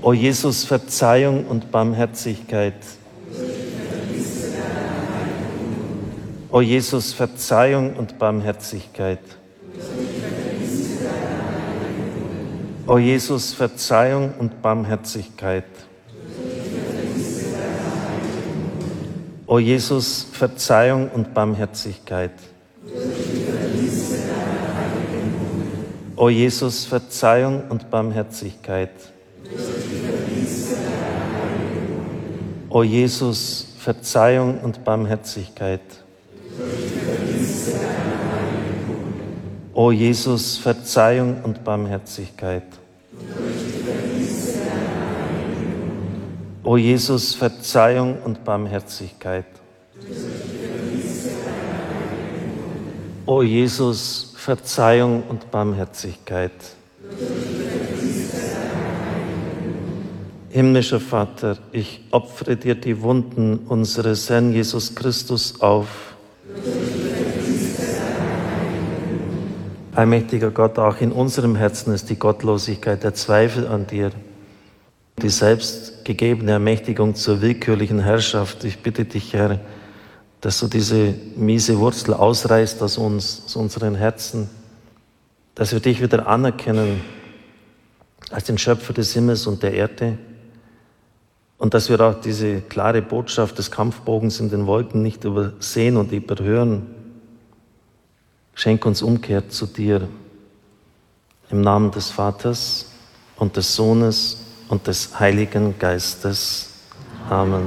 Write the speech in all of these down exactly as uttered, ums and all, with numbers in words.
O Jesus, Verzeihung und Barmherzigkeit. O Jesus, Verzeihung und Barmherzigkeit. O Jesus, Verzeihung und Barmherzigkeit. O Jesus, Verzeihung und Barmherzigkeit. O Jesus, Verzeihung und Barmherzigkeit. O Jesus, Verzeihung und Barmherzigkeit. O Jesus, Verzeihung und Barmherzigkeit. O Jesus, Verzeihung und Barmherzigkeit. O Jesus, Verzeihung und Barmherzigkeit. Himmlischer Vater, ich opfere dir die Wunden unseres Herrn Jesus Christus auf. Allmächtiger Gott, auch in unserem Herzen ist die Gottlosigkeit, der Zweifel an dir, die selbstgegebene Ermächtigung zur willkürlichen Herrschaft. Ich bitte dich, Herr, dass du diese miese Wurzel ausreißt aus uns, aus unseren Herzen, dass wir dich wieder anerkennen als den Schöpfer des Himmels und der Erde und dass wir auch diese klare Botschaft des Kampfbogens in den Wolken nicht übersehen und überhören. Schenk uns Umkehr zu dir im Namen des Vaters und des Sohnes und des Heiligen Geistes. Amen.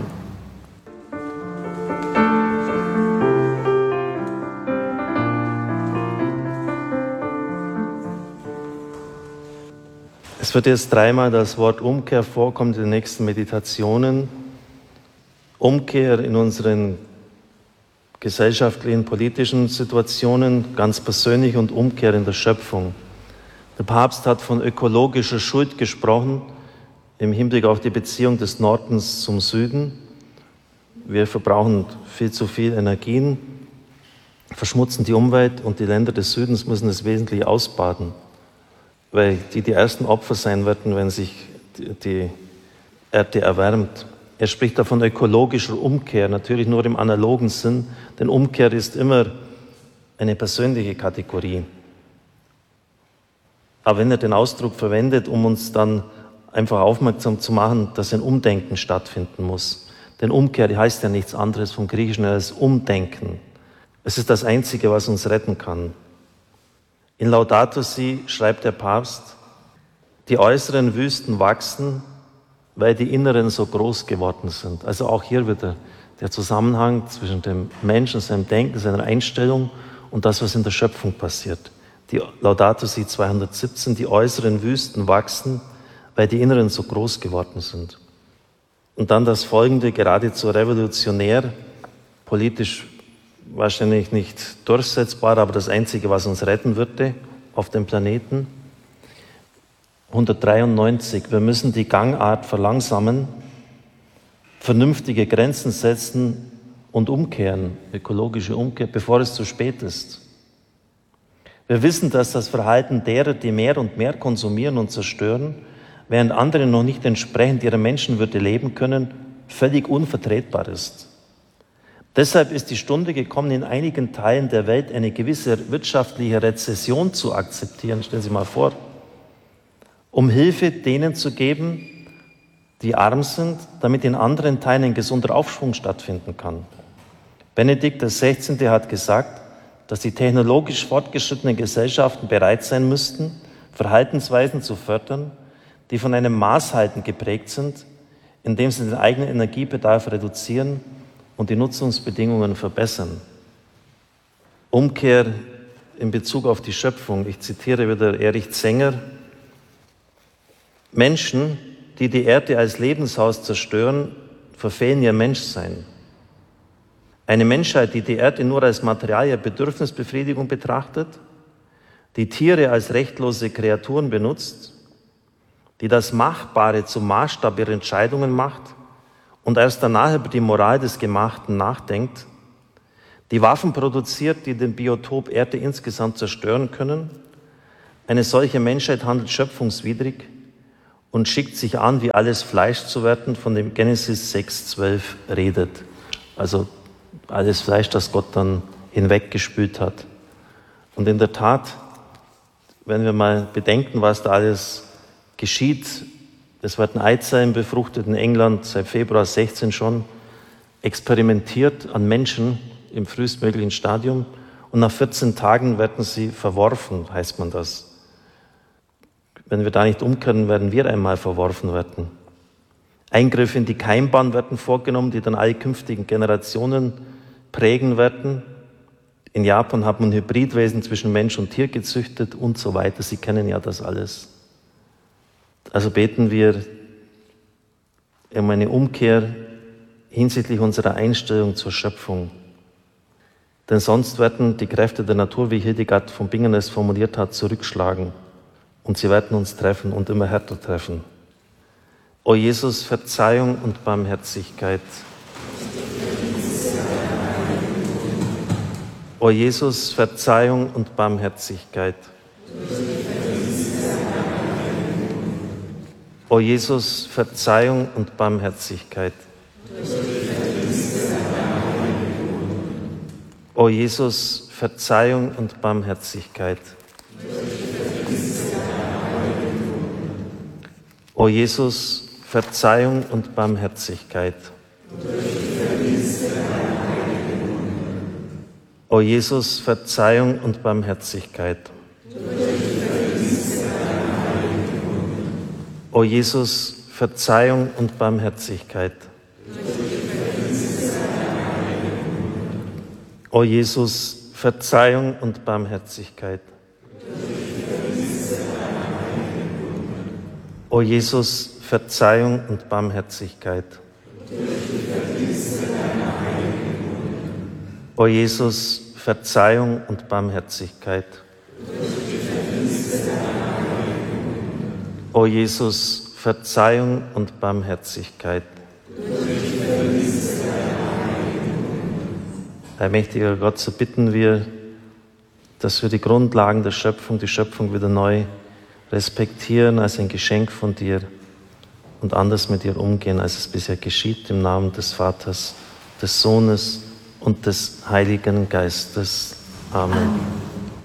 Es wird jetzt dreimal das Wort Umkehr vorkommen in den nächsten Meditationen. Umkehr in unseren gesellschaftlichen, politischen Situationen, ganz persönlich, und Umkehr in der Schöpfung. Der Papst hat von ökologischer Schuld gesprochen im Hinblick auf die Beziehung des Nordens zum Süden. Wir verbrauchen viel zu viel Energien, verschmutzen die Umwelt, und die Länder des Südens müssen es wesentlich ausbaden, weil die die ersten Opfer sein werden, wenn sich die Erde erwärmt. Er spricht da von ökologischer Umkehr, natürlich nur im analogen Sinn, denn Umkehr ist immer eine persönliche Kategorie. Aber wenn er den Ausdruck verwendet, um uns dann einfach aufmerksam zu machen, dass ein Umdenken stattfinden muss. Denn Umkehr heißt ja nichts anderes vom Griechischen als Umdenken. Es ist das Einzige, was uns retten kann. In Laudato Si schreibt der Papst: Die äußeren Wüsten wachsen, weil die inneren so groß geworden sind. Also auch hier wieder der Zusammenhang zwischen dem Menschen, seinem Denken, seiner Einstellung und das, was in der Schöpfung passiert. Die Laudato Si zweihundertsiebzehn, die äußeren Wüsten wachsen, weil die inneren so groß geworden sind. Und dann das Folgende, geradezu revolutionär, politisch wahrscheinlich nicht durchsetzbar, aber das Einzige, was uns retten würde auf dem Planeten. hundertdreiundneunzig, wir müssen die Gangart verlangsamen, vernünftige Grenzen setzen und umkehren, ökologische Umkehr, bevor es zu spät ist. Wir wissen, dass das Verhalten derer, die mehr und mehr konsumieren und zerstören, während andere noch nicht entsprechend ihrer Menschenwürde leben können, völlig unvertretbar ist. Deshalb ist die Stunde gekommen, in einigen Teilen der Welt eine gewisse wirtschaftliche Rezession zu akzeptieren. Stellen Sie mal vor, um Hilfe denen zu geben, die arm sind, damit in anderen Teilen ein gesunder Aufschwung stattfinden kann. Benedikt der Sechzehnte hat gesagt, dass die technologisch fortgeschrittenen Gesellschaften bereit sein müssten, Verhaltensweisen zu fördern, die von einem Maßhalten geprägt sind, indem sie den eigenen Energiebedarf reduzieren und die Nutzungsbedingungen verbessern. Umkehr in Bezug auf die Schöpfung. Ich zitiere wieder Erich Zenger: Menschen, die die Erde als Lebenshaus zerstören, verfehlen ihr Menschsein. Eine Menschheit, die die Erde nur als Material der Bedürfnisbefriedigung betrachtet, die Tiere als rechtlose Kreaturen benutzt, die das Machbare zum Maßstab ihrer Entscheidungen macht und erst danach über die Moral des Gemachten nachdenkt, die Waffen produziert, die den Biotop Erde insgesamt zerstören können. Eine solche Menschheit handelt schöpfungswidrig und schickt sich an, wie alles Fleisch zu werden, von dem Genesis sechs zwölf redet. Also alles Fleisch, das Gott dann hinweggespült hat. Und in der Tat, wenn wir mal bedenken, was da alles geschieht, es werden Eizellen befruchtet in England seit Februar sechzehn schon, experimentiert an Menschen im frühestmöglichen Stadium und nach vierzehn Tagen werden sie verworfen, heißt man das. Wenn wir da nicht umkehren, werden wir einmal verworfen werden. Eingriffe in die Keimbahn werden vorgenommen, die dann alle künftigen Generationen prägen werden. In Japan hat man Hybridwesen zwischen Mensch und Tier gezüchtet und so weiter. Sie kennen ja das alles. Also beten wir um eine Umkehr hinsichtlich unserer Einstellung zur Schöpfung. Denn sonst werden die Kräfte der Natur, wie Hildegard von Bingen es formuliert hat, zurückschlagen. Und sie werden uns treffen und immer härter treffen. O Jesus, Verzeihung und Barmherzigkeit. O Jesus, Verzeihung und Barmherzigkeit. O Jesus, Verzeihung und Barmherzigkeit. O Jesus, Verzeihung und Barmherzigkeit. O Jesus, Verzeihung und Barmherzigkeit. O Jesus, Verzeihung und Barmherzigkeit. O Jesus, Verzeihung und Barmherzigkeit. O Jesus, Verzeihung und Barmherzigkeit. O Jesus, Verzeihung und Barmherzigkeit. O Jesus, Verzeihung und Barmherzigkeit. O Jesus, Verzeihung und Barmherzigkeit. Allmächtiger Gott, so bitten wir, dass wir die Grundlagen der Schöpfung, die Schöpfung wieder neu respektieren als ein Geschenk von dir und anders mit dir umgehen, als es bisher geschieht, im Namen des Vaters, des Sohnes und des Heiligen Geistes. Amen. Amen.